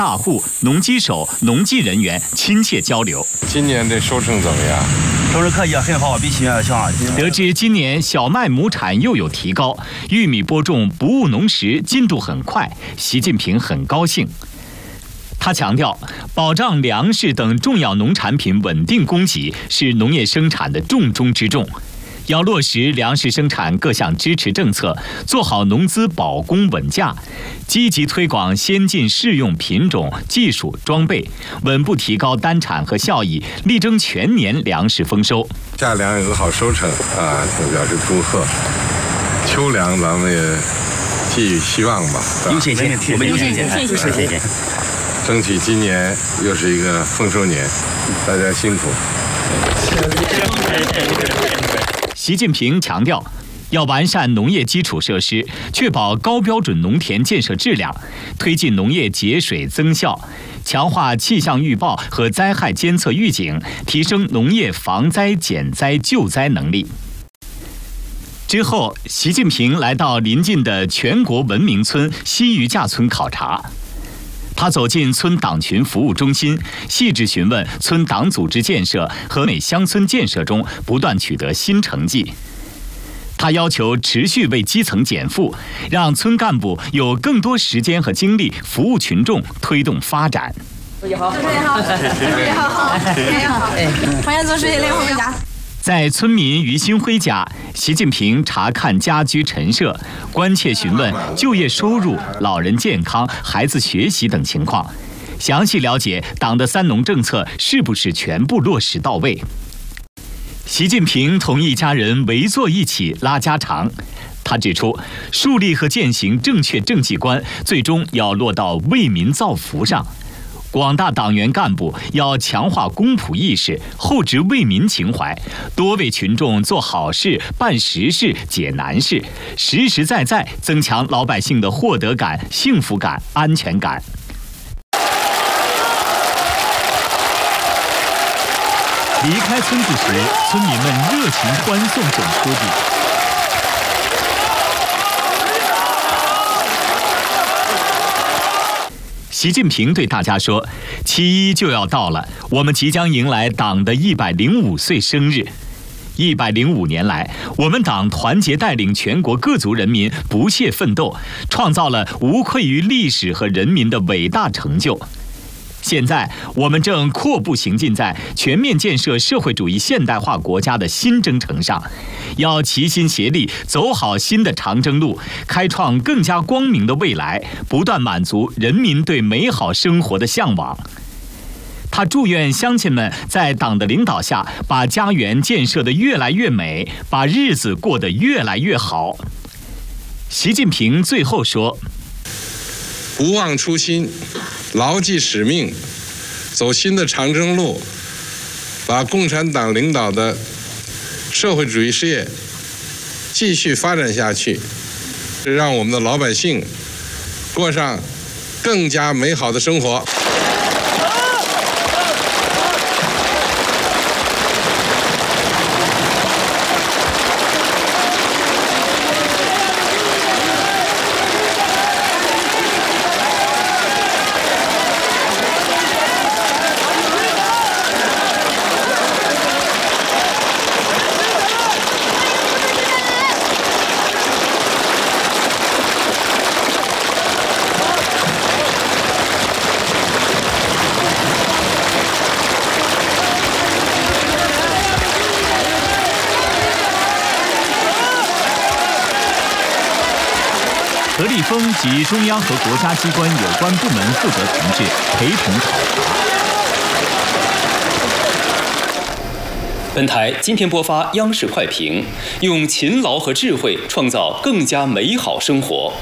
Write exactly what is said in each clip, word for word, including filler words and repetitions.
大户、农机手、农技人员亲切交流。 今年的收成怎么样？ 收成可以，很好，比去年强。 得知今年小麦亩产又有提高，玉米播种不误农时进度很快，习近平很高兴。他强调，保障粮食等重要农产品稳定供给是农业生产的重中之重。要落实粮食生产各项支持政策，做好农资保供稳价，积极推广先进适用品种、技术、装备，稳步提高单产和效益，力争全年粮食丰收。 夏粮有个好收成啊，表示祝贺。秋粮咱们也寄予希望吧。 有信心，我们有信心，有信心。 争取今年又是一个丰收年，大家辛苦。 习近平强调，要完善农业基础设施，确保高标准农田建设质量，推进农业节水增效，强化气象预报和灾害监测预警，提升农业防灾减灾救灾能力。之后，习近平来到邻近的全国文明村西余架村考察。他走进村党群服务中心，细致询问村党组织建设和美乡村建设中不断取得新成绩。他要求持续为基层减负，让村干部有更多时间和精力服务群众，推动发展。 主席好，主席好，主席好，好，主席好，欢迎总书记领回家。 在村民于新辉家，习近平查看家居陈设，关切询问就业收入、老人健康、孩子学习等情况，详细了解党的三农政策是不是全部落实到位。习近平同一家人围坐一起拉家常。他指出，树立和践行正确政绩观，最终要落到为民造福上。广大党员干部要强化公仆意识，厚植为民情怀，多为群众做好事、办实事、解难事，实实在在增强老百姓的获得感、幸福感、安全感。离开村子时，村民们热情欢送总书记。习近平对大家说：“七一就要到了，我们即将迎来党的一百零五岁生日。一百零五年来，我们党团结带领全国各族人民不懈奋斗，创造了无愧于历史和人民的伟大成就。现在，我们正阔步行进在全面建设社会主义现代化国家的新征程上，要齐心协力走好新的长征路，开创更加光明的未来，不断满足人民对美好生活的向往。”他祝愿乡亲们在党的领导下，把家园建设得越来越美，把日子过得越来越好。习近平最后说：“ 不忘初心，牢记使命，走新的长征路，把共产党领导的社会主义事业继续发展下去，让我们的老百姓过上更加美好的生活。” 何立峰及中央和国家机关有关部门负责同志陪同考察。 本台今天播发央视快评，用勤劳和智慧创造更加美好生活。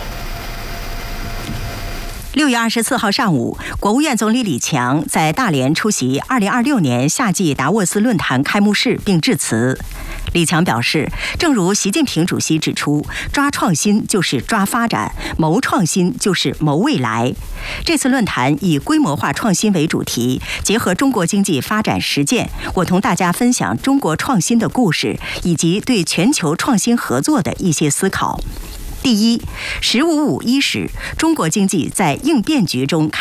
六月二十四号上午，国务院总理李强在大连出席二零二六年夏季达沃斯论坛开幕式并致辞。李强表示，正如习近平主席指出，抓创新就是抓发展，谋创新就是谋未来。这次论坛以规模化创新为主题，结合中国经济发展实践，我同大家分享中国创新的故事，以及对全球创新合作的一些思考。第一，十五五伊始，中国经济在应变局中